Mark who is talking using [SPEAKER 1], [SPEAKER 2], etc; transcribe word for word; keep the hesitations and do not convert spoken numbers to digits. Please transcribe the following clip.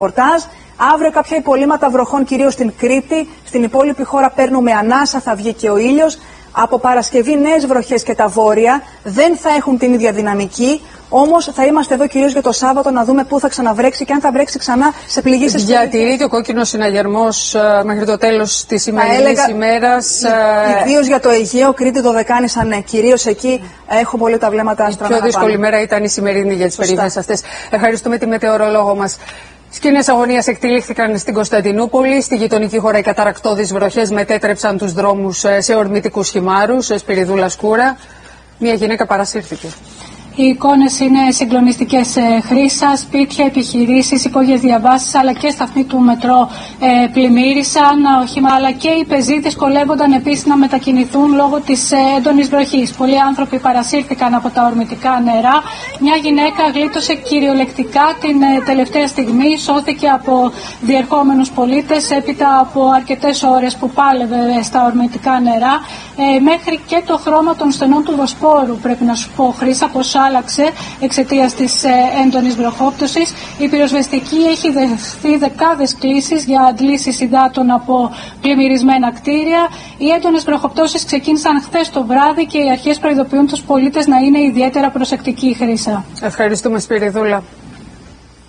[SPEAKER 1] ρεπορτάζ. Αύριο κάποια υπολείμματα βροχών, κυρίως στην Κρήτη. Στην υπόλοιπη χώρα παίρνουμε ανάσα, θα βγει και ο ήλιος. Από Παρασκευή νέες βροχές και τα βόρεια δεν θα έχουν την ίδια δυναμική. Όμως θα είμαστε εδώ κυρίως για το Σάββατο να δούμε πού θα ξαναβρέξει και αν θα βρέξει ξανά σε πληγήσεις.
[SPEAKER 2] Διατηρείται ο κόκκινος συναγερμός uh, μέχρι το τέλος της σημερινής ημέρας.
[SPEAKER 1] Uh, Ιδίως για το Αιγαίο, Κρήτη, Δωδεκάνησα, ναι. Κυρίως εκεί έχω πολύ τα βλέμματα άστρα.
[SPEAKER 2] Η πιο δύσκολη μέρα ήταν η σημερινή για τις περιοχές αυτές. Ευχαριστούμε τη μετεωρολόγο μας. Σκηνές αγωνίας εκτελήχθηκαν στην Κωνσταντινούπολη. Στη γειτονική χώρα οι καταρρακτώδεις βροχές μετέτρεψαν τους δρόμους σε ορμητικούς χυμάρους. Σπυριδούλα Σκούρα, μια γυναίκα παρασύρθηκε.
[SPEAKER 3] Οι εικόνες είναι συγκλονιστικές. Ε, χρήσα, σπίτια, επιχειρήσεις, υπόγειες διαβάσεις αλλά και σταθμοί του μετρό ε, πλημμύρισαν. Οχήματα, αλλά και οι πεζοί δυσκολεύονταν επίσης να μετακινηθούν λόγω της ε, έντονης βροχής. Πολλοί άνθρωποι παρασύρθηκαν από τα ορμητικά νερά. Μια γυναίκα γλίτωσε κυριολεκτικά την ε, τελευταία στιγμή. Σώθηκε από διερχόμενους πολίτες έπειτα από αρκετές ώρες που πάλευε στα ορμητικά νερά. Ε, μέχρι και το χρώμα των στενών του Βοσπόρου, πρέπει να σου πω, Χρήσα, πως άλλαξε εξαιτίας της ε, έντονης βροχόπτωσης. Η πυροσβεστική έχει δεχθεί δεκάδες κλήσεις για αντλήσεις υδάτων από πλημμυρισμένα κτίρια. Οι έντονες βροχοπτώσεις ξεκίνησαν χθες το βράδυ και οι αρχές προειδοποιούν τους πολίτες να είναι ιδιαίτερα προσεκτικοί, Χρήσα.
[SPEAKER 2] Ευχαριστούμε, Σπυριδούλα.